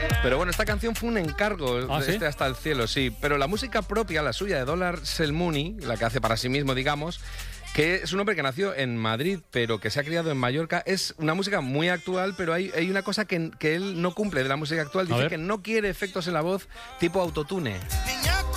Pero bueno, esta canción fue un encargo de ¿Sí? Hasta el cielo, sí. Pero la música propia, la suya de Dollar Selmuni, la que hace para sí mismo, digamos, que es un hombre que nació en Madrid, pero que se ha criado en Mallorca, es una música muy actual, pero hay una cosa que él no cumple de la música actual. Dice que no quiere efectos en la voz tipo autotune.